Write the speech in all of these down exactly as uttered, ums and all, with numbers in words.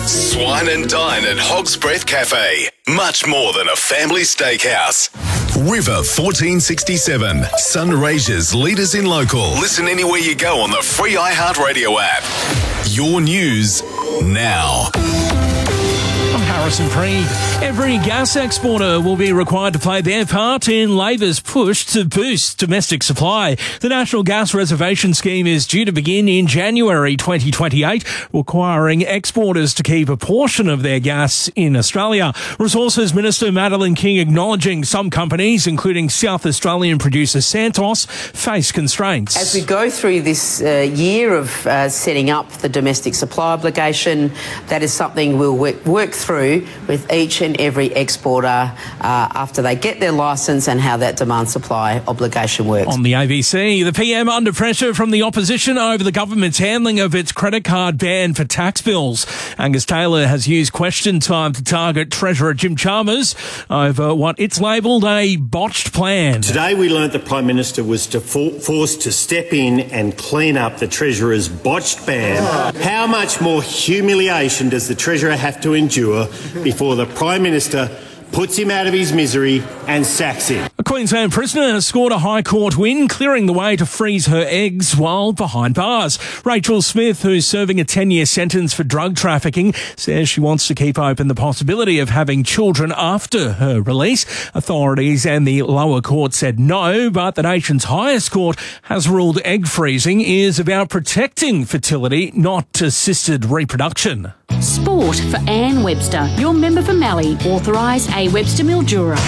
Swine and Dine at Hog's Breath Cafe. Much more than a family steakhouse. River fourteen sixty-seven. Sunraysia's leaders in local. Listen anywhere you go on the free iHeartRadio app. Your news now. I'm Harrison Preed. Every gas exporter will be required to play their part in Labor's push to boost domestic supply. The National Gas Reservation Scheme is due to begin in January twenty twenty-eight, requiring exporters to keep a portion of their gas in Australia. Resources Minister Madeleine King acknowledging some companies, including South Australian producer Santos, face constraints. As we go through this uh, year of uh, setting up the domestic supply obligation, that is something we'll work, work through with each and every exporter uh, after they get their licence and how that demand-supply obligation works. On the A B C, the P M under pressure from the opposition over the government's handling of its credit card ban for tax bills. Angus Taylor has used question time to target Treasurer Jim Chalmers over what it's labelled a botched plan. Today we learnt the Prime Minister was to for- forced to step in and clean up the Treasurer's botched ban. How much more humiliation does the Treasurer have to endure before the Prime Minister puts him out of his misery and sacks him? A Queensland prisoner has scored a High Court win, clearing the way to freeze her eggs while behind bars. Rachel Smith, who's serving a ten-year sentence for drug trafficking, says she wants to keep open the possibility of having children after her release. Authorities and the lower court said no, but the nation's highest court has ruled egg freezing is about protecting fertility, not assisted reproduction. Sport for Anne Webster, your member for Mallee, authorised A. Webster Mildura.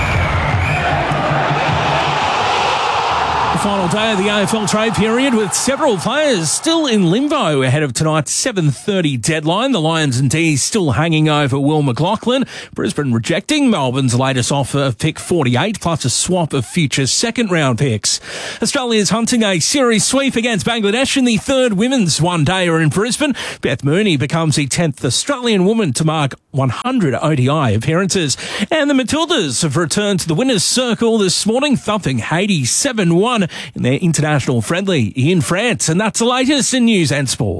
The final day of the A F L trade period with several players still in limbo ahead of tonight's seven thirty deadline. The Lions and D's still hanging over Will McLaughlin. Brisbane rejecting Melbourne's latest offer of pick forty-eight plus a swap of future second round picks. Australia's hunting a series sweep against Bangladesh in the third women's one-dayer in Brisbane. Beth Mooney becomes the tenth Australian woman to mark one hundred O D I appearances. And the Matildas have returned to the winner's circle this morning, thumping Haiti seven one in their international friendly in France. And that's the latest in news and sport.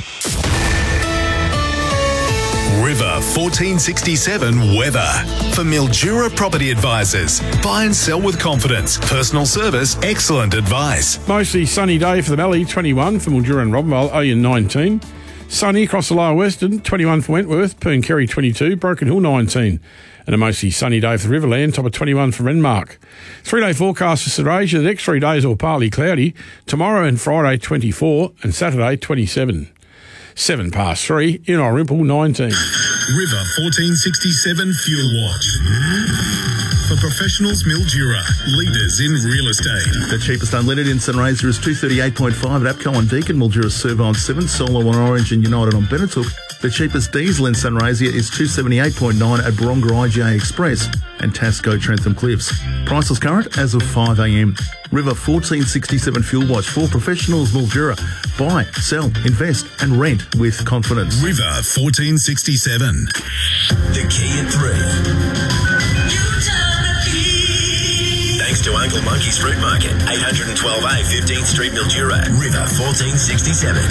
River fourteen sixty-seven weather. For Mildura Property Advisors. Buy and sell with confidence. Personal service, excellent advice. Mostly sunny day for the Mallee, twenty-one for Mildura and Robbenvale, Oyen nineteen. Sunny across the lower western, twenty-one for Wentworth, Pooncarry twenty-two, Broken Hill nineteen. And a mostly sunny day for the Riverland, top of twenty-one for Renmark. Three-day forecast for Sunraysia. The next three days are partly cloudy. Tomorrow and Friday twenty-four and Saturday twenty-seven. Seven past three in Orimple nineteen. River fourteen sixty-seven Fuel Watch. For professionals, Mildura, leaders in real estate. The cheapest unleaded in Sunraysia is two thirty-eight point five at APCO on Deakin, Mildura Servine seven, Solo on Orange and United on Benettook. The cheapest diesel in Sunraysia is two seventy-eight point nine at Baronga I G A Express and Tasco Trentham Cliffs. Prices current as of five a m. River fourteen sixty-seven Fuel Watch for professionals, Mildura. Buy, sell, invest and rent with confidence. River fourteen sixty-seven. The key at three. Thanks to Uncle Monkey's Fruit Market, eight twelve A, fifteenth Street, Mildura. River fourteen sixty-seven.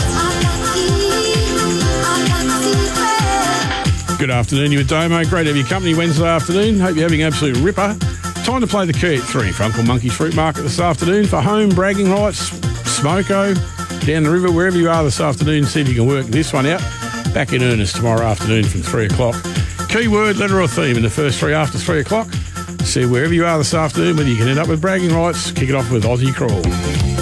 Good afternoon, you with Domo. Great to have your company Wednesday afternoon. Hope you're having an absolute ripper. Time to play the key at three for Uncle Monkey's Fruit Market this afternoon. For home, bragging rights, smoko, down the river, wherever you are this afternoon, see if you can work this one out. Back in earnest tomorrow afternoon from three o'clock. Keyword, letter or theme in the first three after three o'clock. See wherever you are this afternoon whether you can end up with bragging rights. Kick it off with Aussie Crawl.